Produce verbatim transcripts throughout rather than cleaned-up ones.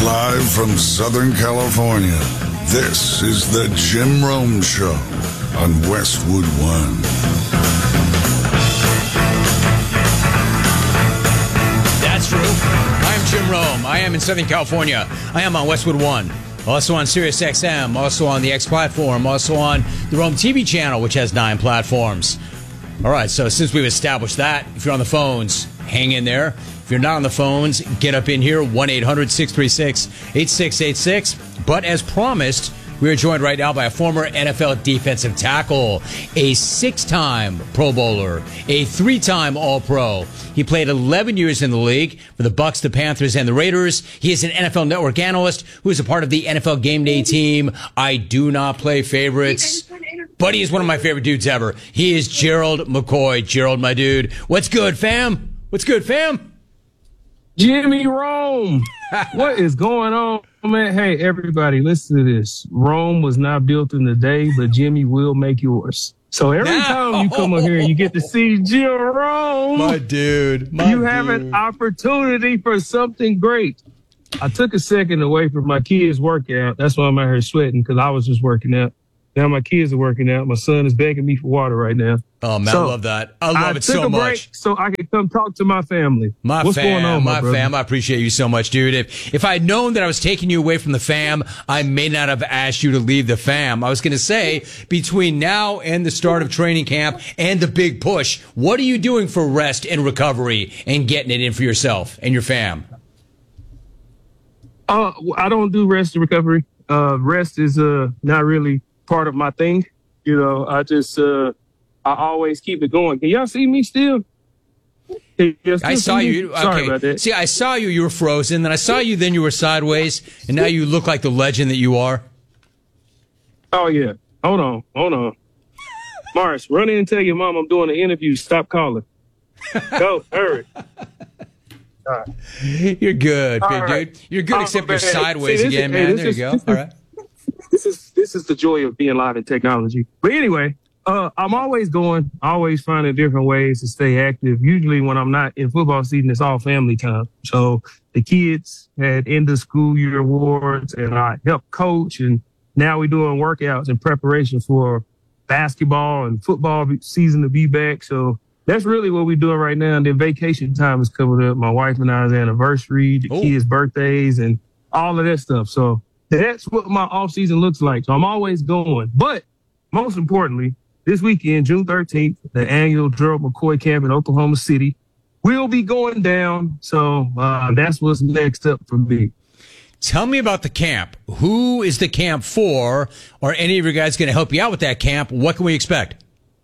Live from Southern California, this is the Jim Rome Show on Westwood One. That's true. I am Jim Rome. I am in Southern California. I am on Westwood One. Also on Sirius X M, also on the X platform, also on the Rome T V channel, which has nine platforms. All right, so since we've established that, if you're on the phones, hang in there. If you're not on the phones, get up in here, one eight hundred six three six eight six eight six. But as promised, we are joined right now by a former N F L defensive tackle, a six-time Pro Bowler, a three-time All-Pro. He played eleven years in the league for the Bucs, the Panthers, and the Raiders. He is an N F L Network analyst who is a part of the N F L Game Day team. I do not play favorites, but he is one of my favorite dudes ever. He is Gerald McCoy. Gerald, my dude. What's good, fam? What's good, fam? Jimmy Rome. What is going on, man? Hey, everybody, listen to this. Rome was not built in a day, but Jimmy will make yours. So every No. time you come up here and you get to see Jim Rome, My dude. My you have dude. an opportunity for something great. I took a second away from my kids' workout. That's why I'm out here sweating, because I was just working out. Now my kids are working out. My son is begging me for water right now. Oh, man, So, I love that. I love I it took so a break much. so I could come talk to my family. My What's fam, going on, my, my brother? fam, I appreciate you so much, dude. If if I had known that I was taking you away from the fam, I may not have asked you to leave the fam. I was going to say, between now and the start of training camp and the big push, what are you doing for rest and recovery and getting it in for yourself and your fam? Uh, I don't do rest and recovery. Uh, rest is uh not really part of my thing. You know, I just uh I always keep it going. Can y'all see me still? Can y'all still I see saw me? you. Okay. Sorry about that. See, I saw you. You were frozen. Then I saw you. Then you were sideways. And now you look like the legend that you are. Oh yeah. Hold on. Hold on. Morris, run in and tell your mom I'm doing an interview. Stop calling. Go, hurry. All right. You're good, All big right. dude. You're good, Oh, except you're man. sideways See, this again, is- hey, man. this There you is- go. this All is- right. This is this is the joy of being live in technology. But anyway, uh, I'm always going, always finding different ways to stay active. Usually when I'm not in football season, it's all family time. So the kids had end of school year awards and I helped coach. And now we're doing workouts in preparation for basketball and football season to be back. So that's really what we're doing right now. And then vacation time is coming up. My wife and I's anniversary, the Ooh. kids' birthdays, and all of that stuff. So that's what my off season looks like. So I'm always going. But most importantly, this weekend, June thirteenth, the annual Gerald McCoy camp in Oklahoma City will be going down. So uh, that's what's next up for me. Tell me about the camp. Who is the camp for? Are any of your guys going to help you out with that camp? What can we expect?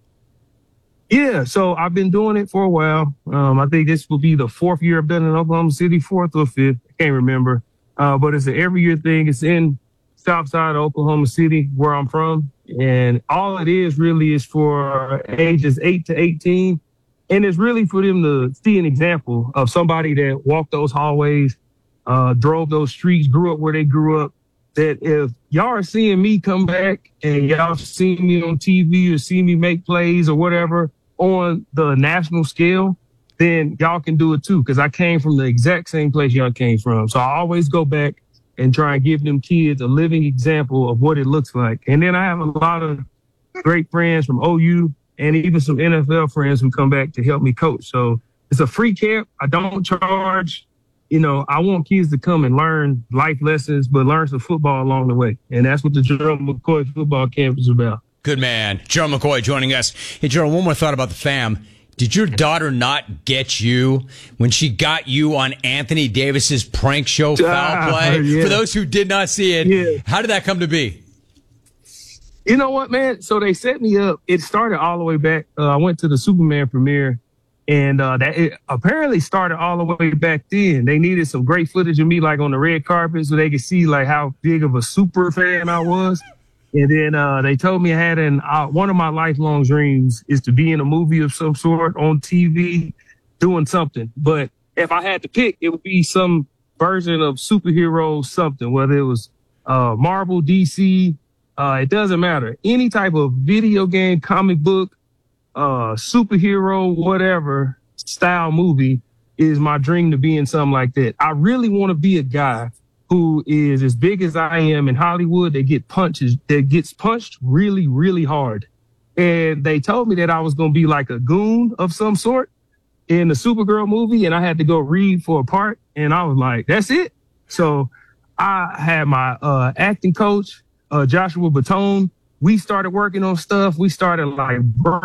Yeah, so I've been doing it for a while. Um, I think this will be the fourth year I've done it in Oklahoma City, fourth or fifth. I can't remember. Uh, but it's an every year thing. It's in South Side of Oklahoma City, where I'm from. And all it is really is for ages eight to eighteen. And it's really for them to see an example of somebody that walked those hallways, uh, drove those streets, grew up where they grew up. That if y'all are seeing me come back and y'all see me on T V or see me make plays or whatever on the national scale, then y'all can do it too. Cause I came from the exact same place y'all came from. So I always go back and try and give them kids a living example of what it looks like. And then I have a lot of great friends from O U and even some N F L friends who come back to help me coach. So it's a free camp. I don't charge. You know, I want kids to come and learn life lessons, but learn some football along the way. And that's what the Gerald McCoy football camp is about. Good man. Gerald McCoy joining us. Hey, Gerald, one more thought about the fam. Did your daughter not get you when she got you on Anthony Davis's prank show Foul Ah, Play? yeah. For those who did not see it, Yeah. how did that come to be? You know what, man? So they set me up. It started all the way back. Uh, I went to the Superman premiere, and uh, that it apparently started all the way back then. They needed some great footage of me, like on the red carpet, so they could see like how big of a super fan I was. And then uh, they told me I had an uh, one of my lifelong dreams is to be in a movie of some sort on T V, doing something. But if I had to pick, it would be some version of superhero something, whether it was uh, Marvel, D C. Uh, it doesn't matter. Any type of video game, comic book, uh, superhero, whatever style movie is my dream to be in something like that. I really want to be a guy who is as big as I am in Hollywood. They get punches, that gets punched really, really hard. And they told me that I was going to be like a goon of some sort in the Supergirl movie. And I had to go read for a part. And I was like, that's it. So I had my uh, acting coach, uh, Joshua Batone. We started working on stuff. We started like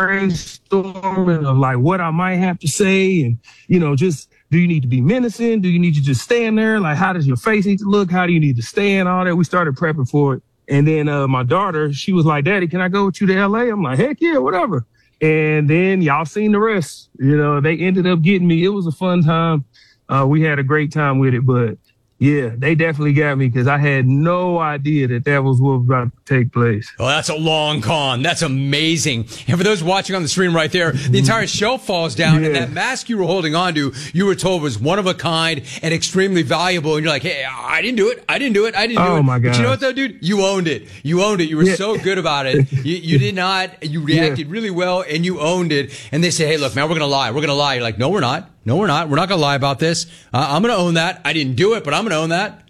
brainstorming of like what I might have to say. And, you know, just, do you need to be menacing? Do you need to just stand there? Like, how does your face need to look? How do you need to stand? All that. We started prepping for it. And then uh, my daughter, she was like, Daddy, can I go with you to L A? I'm like, heck yeah, whatever. And then y'all seen the rest. You know, they ended up getting me. It was a fun time. Uh, we had a great time with it. But yeah, they definitely got me because I had no idea that that was what was about to take place. Well, that's a long con. That's amazing. And for those watching on the stream right there, the entire show falls down. Yeah. And that mask you were holding on to, you were told was one of a kind and extremely valuable. And you're like, hey, I didn't do it. I didn't do it. I didn't do oh it. Oh, my God. But you know what, though, dude? You owned it. You owned it. You were yeah. so good about it. You, you did not. You reacted yeah. really well, and you owned it. And they say, hey, look, man, we're going to lie. We're going to lie. You're like, no, we're not. No, we're not. We're not going to lie about this. Uh, I'm going to own that. I didn't do it, but I'm going to own that.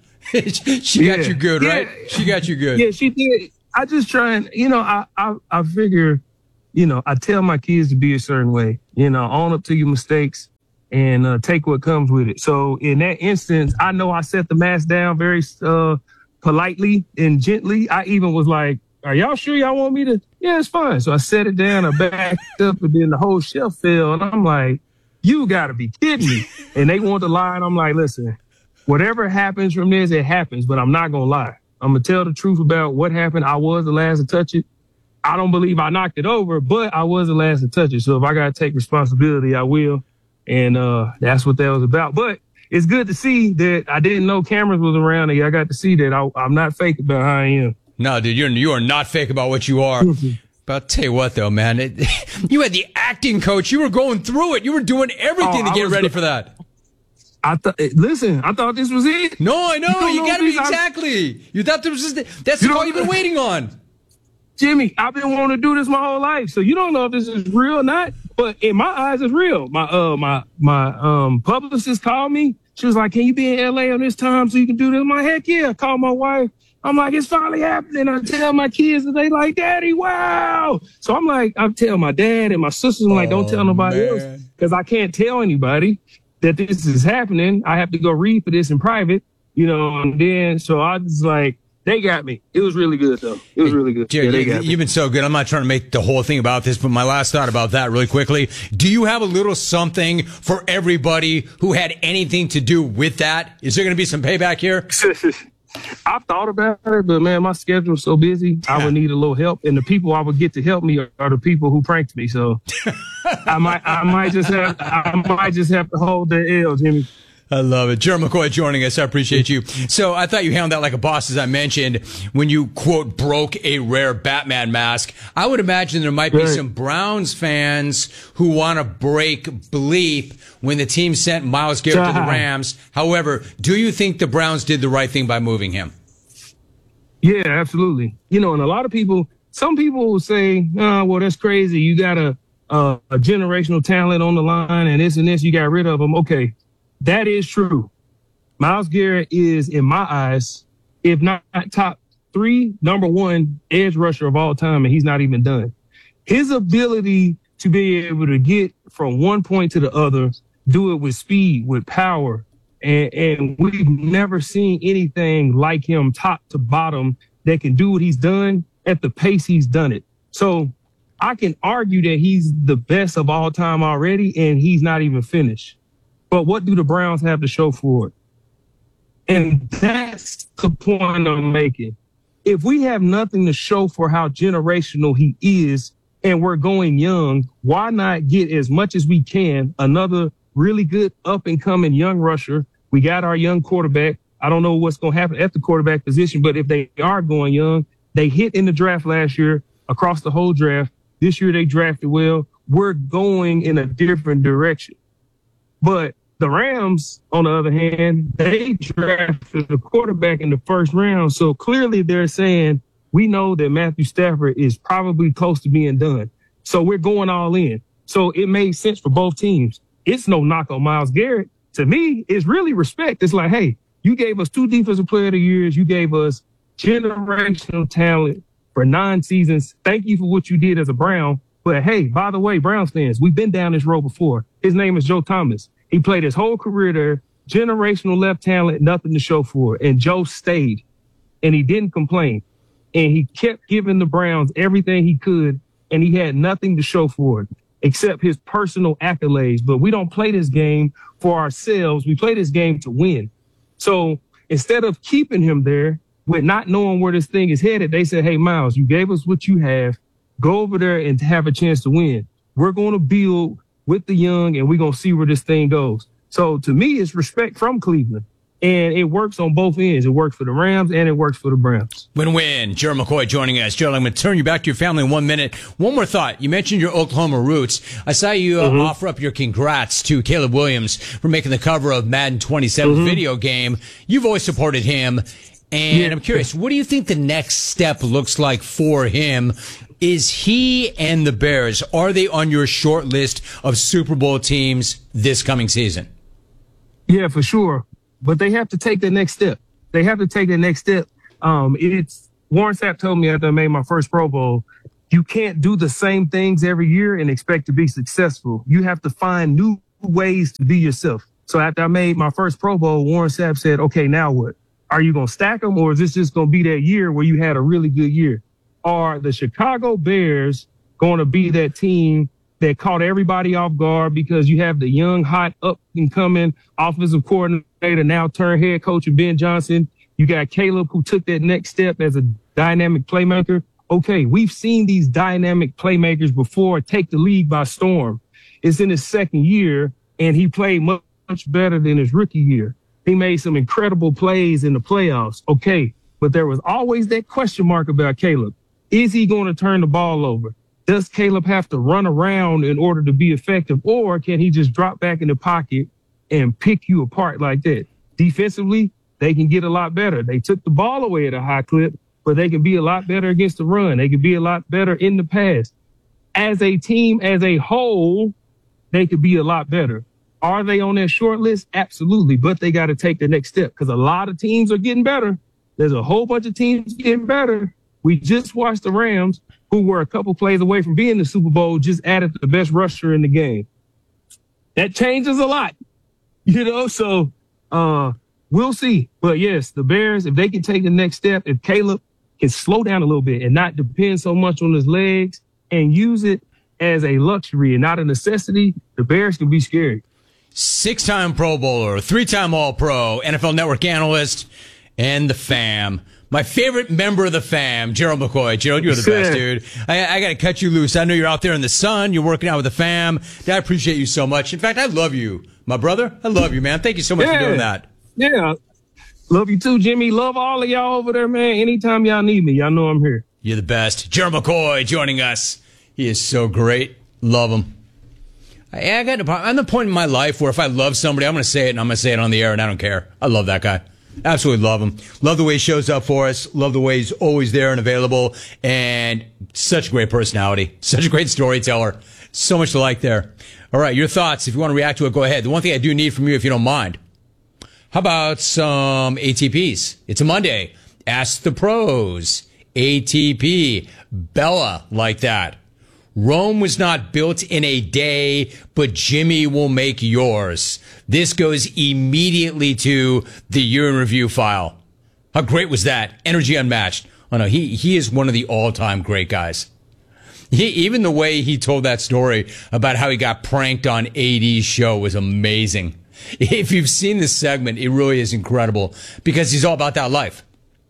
she yeah. got you good, right? Yeah. She got you good. Yeah, she did. I just try and, you know, I, I, I figure, you know, I tell my kids to be a certain way, you know, own up to your mistakes and uh, take what comes with it. So in that instance, I know I set the mask down very uh, politely and gently. I even was like, are y'all sure y'all want me to? Yeah, it's fine. So I set it down, I backed up, and then the whole shelf fell. And I'm like, you got to be kidding me. And they want to lie. And I'm like, listen, whatever happens from this, it happens, but I'm not going to lie. I'm going to tell the truth about what happened. I was the last to touch it. I don't believe I knocked it over, but I was the last to touch it. So if I got to take responsibility, I will. And uh, that's what that was about. But it's good to see that I didn't know cameras was around. And I got to see that I, I'm not fake about how I am. No, dude, you're, you are not fake about what you are. But I'll tell you what, though, man, it, you had the acting coach. You were going through it. You were doing everything oh, to get ready go- for that. I thought, listen, I thought this was it. No, I know. You, you got to be exactly. You thought this was just, that's the call you've been waiting on. Jimmy, I've been wanting to do this my whole life. So you don't know if this is real or not, but in my eyes, it's real. My, uh, my, my, um, publicist called me. She was like, can you be in L A on this time so you can do this? I'm like, heck yeah. I called my wife. I'm like, it's finally happening. I tell my kids and they like, Daddy, wow. So I'm like, I tell my dad and my sisters, I'm like, don't tell nobody man. else because I can't tell anybody that this is happening. I have to go read for this in private, you know, and then, so I was like, they got me. It was really good, though. It was really good. Jared, yeah, they you, got you've me. been so good. I'm not trying to make the whole thing about this, but my last thought about that really quickly. Do you have a little something for everybody who had anything to do with that? Is there going to be some payback here? I've thought about it, but man, my schedule's so busy. Yeah. I would need a little help, and the people I would get to help me are, are the people who pranked me. So I might, I might just have, I might just have to hold the L, Jimmy. I love it. Gerald McCoy joining us. I appreciate you. So I thought you handled that like a boss, as I mentioned, when you, quote, broke a rare Batman mask. I would imagine there might be right. some Browns fans who want to break belief when the team sent Myles Garrett to the Rams. However, do you think the Browns did the right thing by moving him? Yeah, absolutely. You know, and a lot of people, some people will say, oh, well, that's crazy. You got a, a, a generational talent on the line and this and this. You got rid of him. Okay. That is true. Myles Garrett is, in my eyes, if not top three, number one edge rusher of all time, and he's not even done. His ability to be able to get from one point to the other, do it with speed, with power, and, and we've never seen anything like him top to bottom that can do what he's done at the pace he's done it. So I can argue that he's the best of all time already, and he's not even finished. But what do the Browns have to show for it? And that's the point I'm making. If we have nothing to show for how generational he is and we're going young, why not get as much as we can, another really good up-and-coming young rusher? We got our young quarterback. I don't know what's going to happen at the quarterback position, but if they are going young, they hit in the draft last year across the whole draft. This year they drafted well. We're going in a different direction. But the Rams, on the other hand, they drafted the quarterback in the first round. So clearly they're saying, we know that Matthew Stafford is probably close to being done. So we're going all in. So it made sense for both teams. It's no knock on Myles Garrett. To me, it's really respect. It's like, hey, You gave us two defensive player of the years. You gave us generational talent for nine seasons. Thank you for what you did as a Brown. But hey, by the way, Browns fans, we've been down this road before. His name is Joe Thomas. He played his whole career there. Generational left talent, nothing to show for it. And Joe stayed, and he didn't complain. And he kept giving the Browns everything he could, and he had nothing to show for it except his personal accolades. But we don't play this game for ourselves. We play this game to win. So instead of keeping him there with not knowing where this thing is headed, they said, hey, Miles, you gave us what you have. Go over there and have a chance to win. We're going to build with the young, and we're going to see where this thing goes. So to me, it's respect from Cleveland. And it works on both ends. It works for the Rams and it works for the Browns. Win-win. Gerald McCoy joining us. Gerald, I'm going to turn you back to your family in one minute. One more thought. You mentioned your Oklahoma roots. I saw you uh, mm-hmm. offer up your congrats to Caleb Williams for making the cover of Madden twenty-seven mm-hmm. video game. You've always supported him. And yeah. I'm curious, what do you think the next step looks like for him? Is he and the Bears, are they on your short list of Super Bowl teams this coming season? Yeah, for sure. But they have to take the next step. They have to take the next step. Um, it's Warren Sapp told me after I made my first Pro Bowl, you can't do the same things every year and expect to be successful. You have to find new ways to be yourself. So after I made my first Pro Bowl, Warren Sapp said, okay, now what? Are you going to stack them, or is this just going to be that year where you had a really good year? Are the Chicago Bears going to be that team that caught everybody off guard because you have the young, hot, up-and-coming offensive coordinator, now turned head coach of Ben Johnson? You got Caleb, who took that next step as a dynamic playmaker. Okay, we've seen these dynamic playmakers before take the league by storm. It's in his second year, and he played much, much better than his rookie year. He made some incredible plays in the playoffs. Okay, but there was always that question mark about Caleb. Is he going to turn the ball over? Does Caleb have to run around in order to be effective, or can he just drop back in the pocket and pick you apart like that? Defensively, they can get a lot better. They took the ball away at a high clip, but they can be a lot better against the run. They can be a lot better in the pass. As a team, as a whole, they could be a lot better. Are they on that short list? Absolutely, but they got to take the next step because a lot of teams are getting better. There's a whole bunch of teams getting better. We just watched the Rams, who were a couple plays away from being the Super Bowl, just added the best rusher in the game. That changes a lot, you know, so uh, we'll see. But, yes, the Bears, if they can take the next step, if Caleb can slow down a little bit and not depend so much on his legs and use it as a luxury and not a necessity, the Bears can be scary. Six-time Pro Bowler, three-time All-Pro, N F L Network analyst, and the fam. My favorite member of the fam, Gerald McCoy. Gerald, you're the best, dude. I, I got to cut you loose. I know you're out there in the sun. You're working out with the fam. I appreciate you so much. In fact, I love you, my brother. I love you, man. Thank you so much yeah. for doing that. Yeah. Love you too, Jimmy. Love all of y'all over there, man. Anytime y'all need me, y'all know I'm here. You're the best. Gerald McCoy joining us. He is so great. Love him. I, I got to, I'm the point in my life where if I love somebody, I'm going to say it, and I'm going to say it on the air, and I don't care. I love that guy. Absolutely love him. Love the way he shows up for us. Love the way he's always there and available. And such a great personality. Such a great storyteller. So much to like there. All right, your thoughts. If you want to react to it, go ahead. The one thing I do need from you, if you don't mind, how about some A T Ps? It's a Monday. Ask the pros. A T P. Bella, like that. Rome was not built in a day, but Jimmy will make yours. This goes immediately to the year in review file. How great was that? Energy unmatched. Oh no, he, he is one of the all-time great guys. He, even the way he told that story about how he got pranked on A D's show was amazing. If you've seen this segment, it really is incredible because he's all about that life.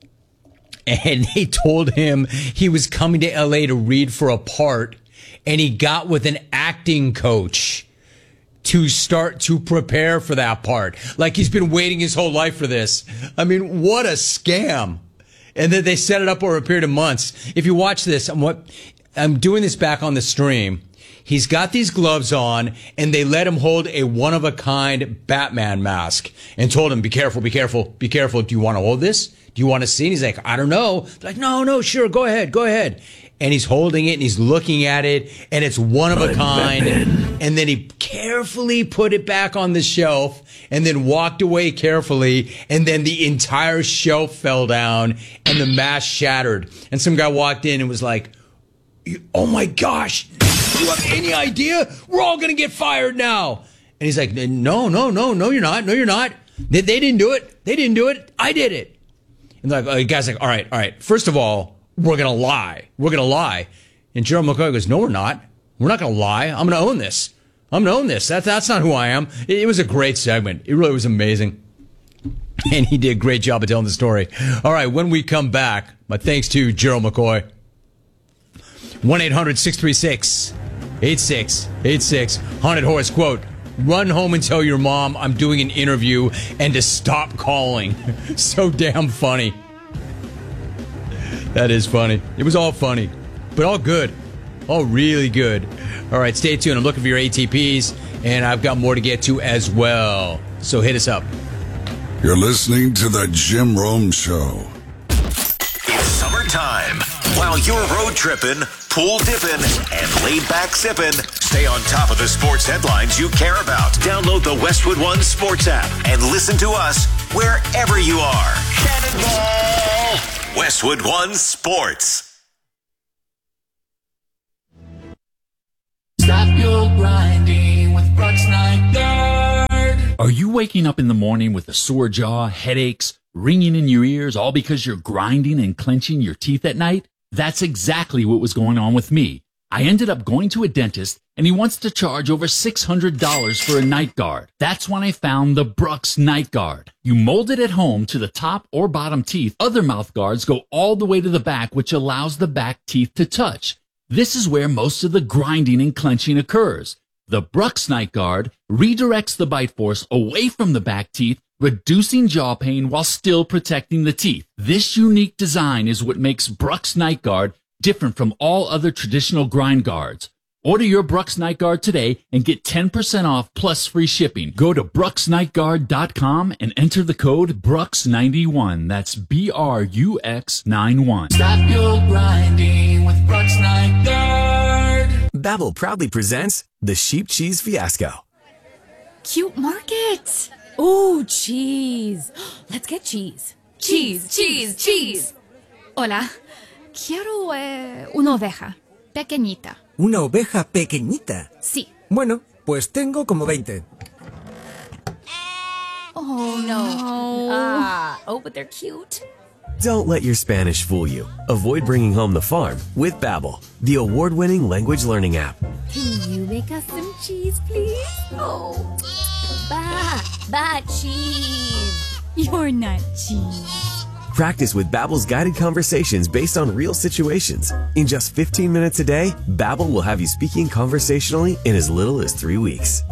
And they told him he was coming to L A to read for a part, and he got with an acting coach to start to prepare for that part. Like he's been waiting his whole life for this. I mean, what a scam. And then they set it up over a period of months. If you watch this, I'm, what, I'm doing this back on the stream. He's got these gloves on, and they let him hold a one-of-a-kind Batman mask and told him, be careful, be careful, be careful. Do you want to hold this? Do you want to see? And he's like, I don't know. They're like, no, no, sure, go ahead, go ahead. and he's holding it and he's looking at it and it's one of a kind. And then he carefully put it back on the shelf and then walked away carefully. And then the entire shelf fell down and the mask shattered. And some guy walked in and was like, oh my gosh, do you have any idea? We're all going to get fired now. And he's like, no, no, no, no, you're not. No, you're not. They, they didn't do it. They didn't do it. I did it. And like, the guy's like, all right, all right. First of all, we're going to lie. We're going to lie. And Gerald McCoy goes, no, we're not. We're not going to lie. I'm going to own this. I'm going to own this. That, that's not who I am. It, it was a great segment. It really was amazing. And he did a great job of telling the story. All right, when we come back, my thanks to Gerald McCoy. one eight hundred six three six eight six eight six. Haunted Horse quote, run home and tell your mom I'm doing an interview and to stop calling. So damn funny. That is funny. It was all funny, but all good. All really good. All right, stay tuned. I'm looking for your A T Ps, and I've got more to get to as well. So hit us up. You're listening to The Jim Rome Show. It's summertime. While you're road tripping, pool dipping, and laid back sipping, stay on top of the sports headlines you care about. Download the Westwood One Sports app and listen to us wherever you are. Cannonball! Westwood One Sports. Stop your grinding with Brooks Night Guard. Are you waking up in the morning with a sore jaw, headaches, ringing in your ears, all because you're grinding and clenching your teeth at night? That's exactly what was going on with me. I ended up going to a dentist, and he wants to charge over six hundred dollars for a night guard. That's when I found the Brooks Night Guard. You mold it at home to the top or bottom teeth. Other mouth guards go all the way to the back, which allows the back teeth to touch. This is where most of the grinding and clenching occurs. The Brooks Night Guard redirects the bite force away from the back teeth, reducing jaw pain while still protecting the teeth. This unique design is what makes Brooks Night Guard different from all other traditional grind guards. Order your Brooks Night Guard today and get ten percent off plus free shipping. Go to brooks night guard dot com and enter the code Brooks ninety-one. That's B R U X ninety-one. Stop your grinding with Brooks Night Guard. Babbel proudly presents the Sheep Cheese Fiasco. Cute market. Ooh, cheese. Let's get cheese. Cheese, cheese, cheese. Hola. Quiero eh, una oveja pequeñita. ¿Una oveja pequeñita? Sí. Bueno, pues tengo como veinte. Oh, no. Ah, oh, but they're cute. Don't let your Spanish fool you. Avoid bringing home the farm with Babbel, the award-winning language learning app. Can you make us some cheese, please? Oh, ba, ba cheese. You're not cheese. Practice with Babbel's guided conversations based on real situations. In just fifteen minutes a day, Babbel will have you speaking conversationally in as little as three weeks.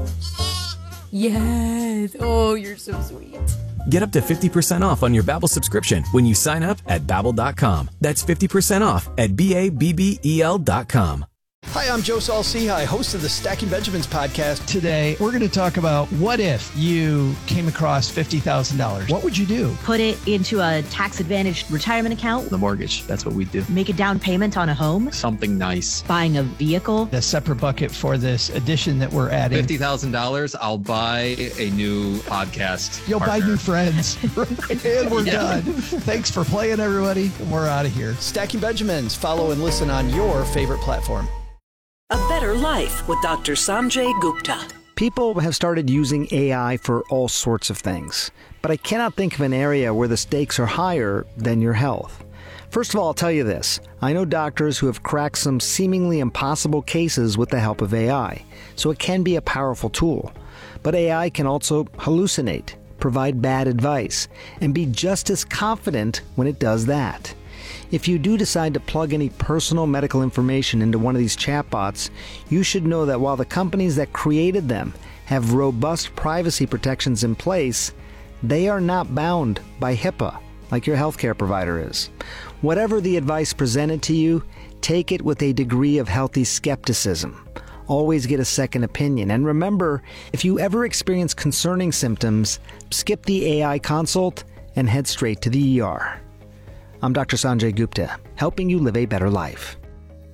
Yes. Oh, you're so sweet. Get up to fifty percent off on your Babbel subscription when you sign up at babbel dot com. That's fifty percent off at B A B B E L dot com. Hi, I'm Joe Saul-Sehy, host of the Stacking Benjamins podcast. Today, we're going to talk about what if you came across fifty thousand dollars. What would you do? Put it into a tax-advantaged retirement account. The mortgage. That's what we do. Make a down payment on a home. Something nice. Buying a vehicle. A separate bucket for this addition that we're adding. fifty thousand dollars, I'll buy a new podcast You'll partner. buy new friends. And we're Yeah. done. Thanks for playing, everybody. We're out of here. Stacking Benjamins. Follow and listen on your favorite platform. A Better Life with Doctor Sanjay Gupta. People have started using A I for all sorts of things, but I cannot think of an area where the stakes are higher than your health. First of all, I'll tell you this. I know doctors who have cracked some seemingly impossible cases with the help of A I, so it can be a powerful tool. But A I can also hallucinate, provide bad advice, and be just as confident when it does that. If you do decide to plug any personal medical information into one of these chatbots, you should know that while the companies that created them have robust privacy protections in place, they are not bound by HIPAA like your healthcare provider is. Whatever the advice presented to you, take it with a degree of healthy skepticism. Always get a second opinion. And remember, if you ever experience concerning symptoms, skip the A I consult and head straight to the E R. I'm Doctor Sanjay Gupta, helping you live a better life.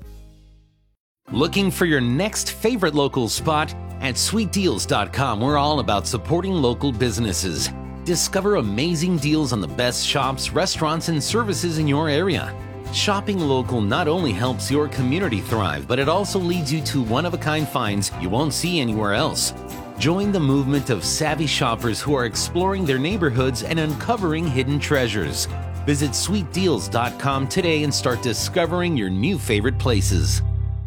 Looking for your next favorite local spot? At sweet deals dot com, we're all about supporting local businesses. Discover amazing deals on the best shops, restaurants, and services in your area. Shopping local not only helps your community thrive, but it also leads you to one-of-a-kind finds you won't see anywhere else. Join the movement of savvy shoppers who are exploring their neighborhoods and uncovering hidden treasures. Visit sweet deals dot com today and start discovering your new favorite places.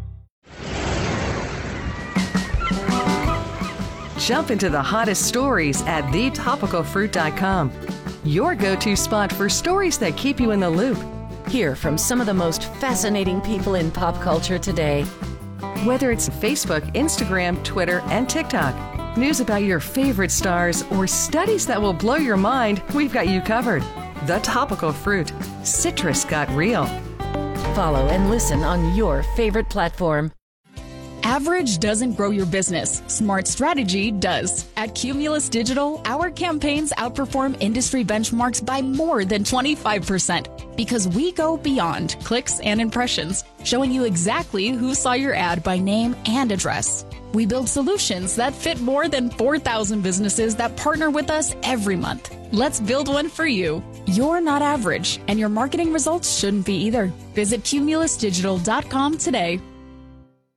Jump into the hottest stories at the topical fruit dot com. Your go-to spot for stories that keep you in the loop. Hear from some of the most fascinating people in pop culture today. Whether it's Facebook, Instagram, Twitter, and TikTok, news about your favorite stars, or studies that will blow your mind, we've got you covered. The Topical Fruit. Citrus got real. Follow and listen on your favorite platform. Average doesn't grow your business. Smart strategy does. At Cumulus Digital, our campaigns outperform industry benchmarks by more than twenty-five percent because we go beyond clicks and impressions, showing you exactly who saw your ad by name and address. We build solutions that fit more than four thousand businesses that partner with us every month. Let's build one for you. You're not average, and your marketing results shouldn't be either. Visit cumulus digital dot com today.